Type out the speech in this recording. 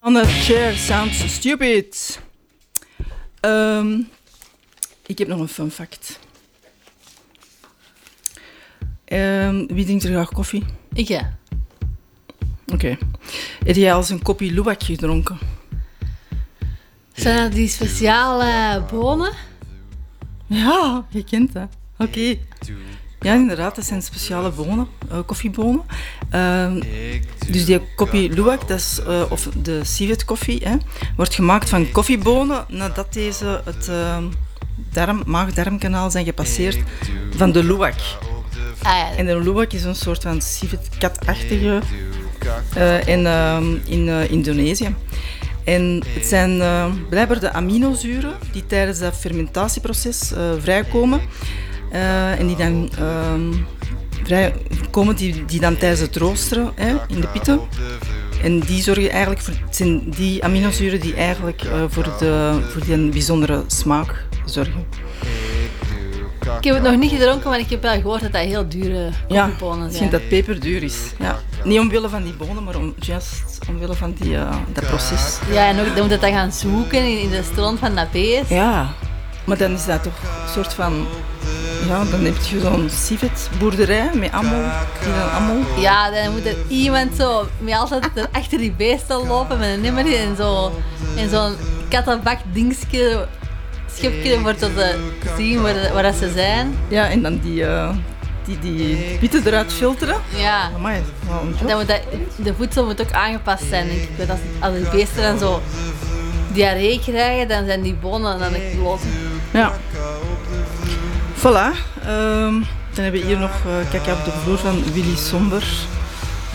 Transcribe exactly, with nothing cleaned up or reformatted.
On the chair sounds stupid. Um, ik heb nog een fun fact. Um, wie drinkt er graag koffie? Ik ja. Oké. Okay. Heb jij al eens een kopje luwak gedronken? Zijn dat die speciale bonen? Ja, je kent dat. Oké. Okay. Ja, inderdaad, dat zijn speciale bonen, uh, koffiebonen. Uh, dus die koppie luwak, dat is, uh, of de civet koffie, hè, wordt gemaakt van koffiebonen nadat deze het uh, darm, maag-darmkanaal zijn gepasseerd van de luwak. Ah, ja. En de luwak is een soort van civet-katachtige uh, in, uh, in uh, Indonesië. En het zijn uh, blijkbaar de aminozuren die tijdens dat fermentatieproces uh, vrijkomen. Uh, en die dan uh, vrij komen, die, die dan tijdens het roosteren hè, in de pitten. En die zorgen eigenlijk voor, het zijn die aminozuren die eigenlijk uh, voor, de, voor die een bijzondere smaak zorgen. Ik heb het nog niet gedronken, maar ik heb wel gehoord dat dat heel dure koffiebonen zijn. Ja, ik vind dat het peperduur is. Ja. Niet omwille van die bonen, maar om, just omwille van die, uh, dat proces. Ja, en ook dan moet je dat gaan zoeken in, in de stront van dat beest. Ja, maar dan is dat toch een soort van... Ja, dan heb je zo'n civet-boerderij met allemaal, die dan allemaal... Ja, dan moet er iemand zo met altijd achter die beesten lopen met een nummer en zo en zo'n kattenbak dingetje, schepje voor te zien waar, waar ze zijn. Ja, en dan die, uh, die, die pitten eruit filteren. Ja. Amai, wow, een job. Dan moet dat, de voedsel moet ook aangepast zijn. Ik weet, als, als die beesten dan zo diarree krijgen, dan zijn die bonen dan echt los. Ja. Voilà. Um, dan hebben we hier nog uh, kijk op de vloer van Willy Somber.